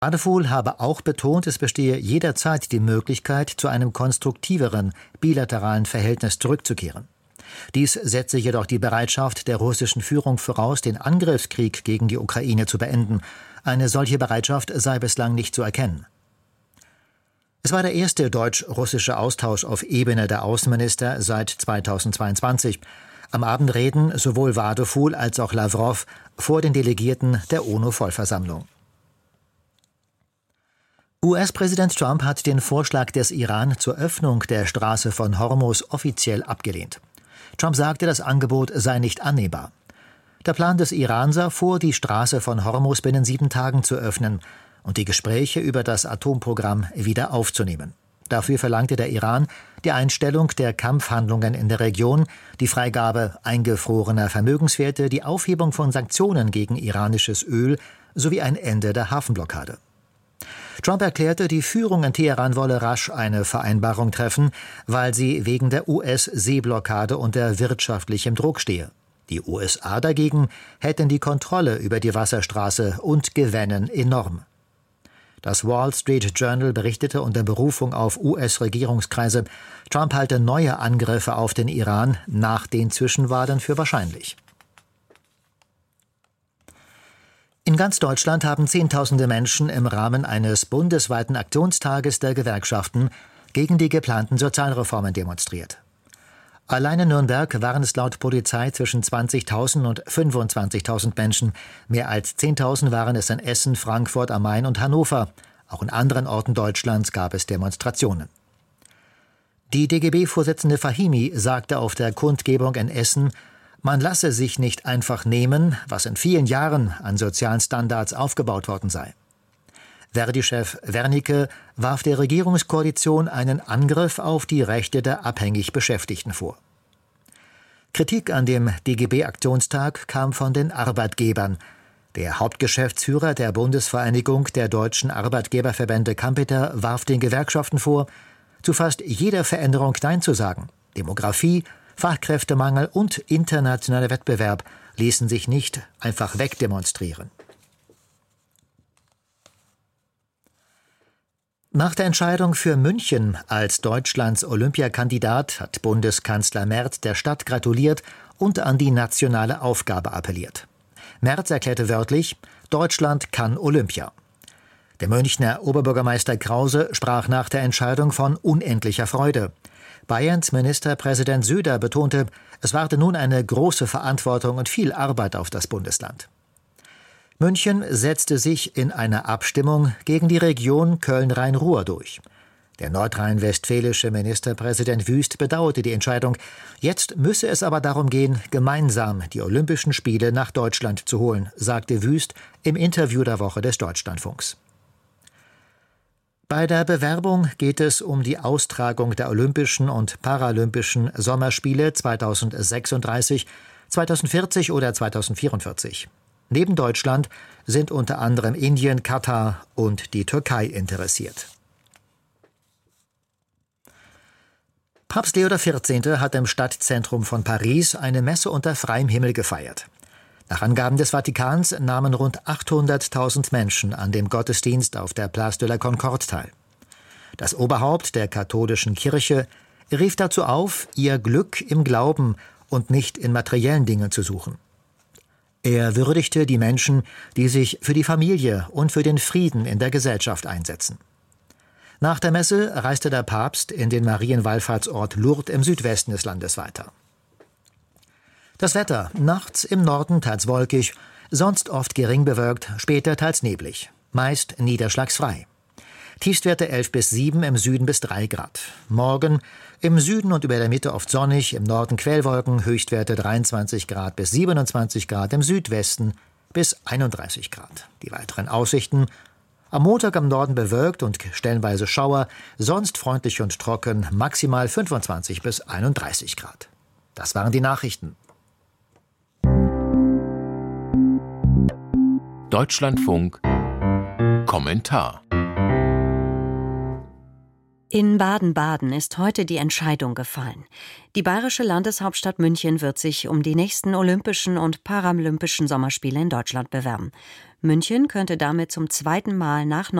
Wadefuhl habe auch betont, es bestehe jederzeit die Möglichkeit, zu einem konstruktiveren, bilateralen Verhältnis zurückzukehren. Dies setze jedoch die Bereitschaft der russischen Führung voraus, den Angriffskrieg gegen die Ukraine zu beenden. Eine solche Bereitschaft sei bislang nicht zu erkennen. Es war der erste deutsch-russische Austausch auf Ebene der Außenminister seit 2022. Am Abend reden sowohl Wadefuhl als auch Lawrow vor den Delegierten der UNO-Vollversammlung. US-Präsident Trump hat den Vorschlag des Iran zur Öffnung der Straße von Hormuz offiziell abgelehnt. Trump sagte, das Angebot sei nicht annehmbar. Der Plan des Iran sah vor, die Straße von Hormuz binnen 7 Tagen zu öffnen und die Gespräche über das Atomprogramm wieder aufzunehmen. Dafür verlangte der Iran die Einstellung der Kampfhandlungen in der Region, die Freigabe eingefrorener Vermögenswerte, die Aufhebung von Sanktionen gegen iranisches Öl sowie ein Ende der Hafenblockade. Trump erklärte, die Führung in Teheran wolle rasch eine Vereinbarung treffen, weil sie wegen der US-Seeblockade unter wirtschaftlichem Druck stehe. Die USA dagegen hätten die Kontrolle über die Wasserstraße und gewännen enorm. Das Wall Street Journal berichtete unter Berufung auf US-Regierungskreise, Trump halte neue Angriffe auf den Iran nach den Zwischenwahlen für wahrscheinlich. In ganz Deutschland haben Zehntausende Menschen im Rahmen eines bundesweiten Aktionstages der Gewerkschaften gegen die geplanten Sozialreformen demonstriert. Allein in Nürnberg waren es laut Polizei zwischen 20.000 und 25.000 Menschen. Mehr als 10.000 waren es in Essen, Frankfurt am Main und Hannover. Auch in anderen Orten Deutschlands gab es Demonstrationen. Die DGB-Vorsitzende Fahimi sagte auf der Kundgebung in Essen, man lasse sich nicht einfach nehmen, was in vielen Jahren an sozialen Standards aufgebaut worden sei. Verdi-Chef Wernicke warf der Regierungskoalition einen Angriff auf die Rechte der abhängig Beschäftigten vor. Kritik an dem DGB-Aktionstag kam von den Arbeitgebern. Der Hauptgeschäftsführer der Bundesvereinigung der deutschen Arbeitgeberverbände Kampeter warf den Gewerkschaften vor, zu fast jeder Veränderung Nein zu sagen. Demografie, Fachkräftemangel und internationaler Wettbewerb ließen sich nicht einfach wegdemonstrieren. Nach der Entscheidung für München als Deutschlands Olympiakandidat hat Bundeskanzler Merz der Stadt gratuliert und an die nationale Aufgabe appelliert. Merz erklärte wörtlich, Deutschland kann Olympia. Der Münchner Oberbürgermeister Krause sprach nach der Entscheidung von unendlicher Freude. Bayerns Ministerpräsident Söder betonte, es warte nun eine große Verantwortung und viel Arbeit auf das Bundesland. München setzte sich in einer Abstimmung gegen die Region Köln-Rhein-Ruhr durch. Der nordrhein-westfälische Ministerpräsident Wüst bedauerte die Entscheidung. Jetzt müsse es aber darum gehen, gemeinsam die Olympischen Spiele nach Deutschland zu holen, sagte Wüst im Interview der Woche des Deutschlandfunks. Bei der Bewerbung geht es um die Austragung der Olympischen und Paralympischen Sommerspiele 2036, 2040 oder 2044. Neben Deutschland sind unter anderem Indien, Katar und die Türkei interessiert. Papst Leo XIV. Hat im Stadtzentrum von Paris eine Messe unter freiem Himmel gefeiert. Nach Angaben des Vatikans nahmen rund 800.000 Menschen an dem Gottesdienst auf der Place de la Concorde teil. Das Oberhaupt der katholischen Kirche rief dazu auf, ihr Glück im Glauben und nicht in materiellen Dingen zu suchen. Er würdigte die Menschen, die sich für die Familie und für den Frieden in der Gesellschaft einsetzen. Nach der Messe reiste der Papst in den Marienwallfahrtsort Lourdes im Südwesten des Landes weiter. Das Wetter: nachts im Norden teils wolkig, sonst oft gering bewölkt, später teils neblig, meist niederschlagsfrei. Tiefstwerte 11 bis 7, im Süden bis 3 Grad. Morgen im Süden und über der Mitte oft sonnig, im Norden Quellwolken, Höchstwerte 23 Grad bis 27 Grad, im Südwesten bis 31 Grad. Die weiteren Aussichten: am Montag am Norden bewölkt und stellenweise Schauer, sonst freundlich und trocken, maximal 25 bis 31 Grad. Das waren die Nachrichten. Deutschlandfunk Kommentar. In Baden-Baden ist heute die Entscheidung gefallen. Die bayerische Landeshauptstadt München wird sich um die nächsten Olympischen und Paralympischen Sommerspiele in Deutschland bewerben. München könnte damit zum zweiten Mal nach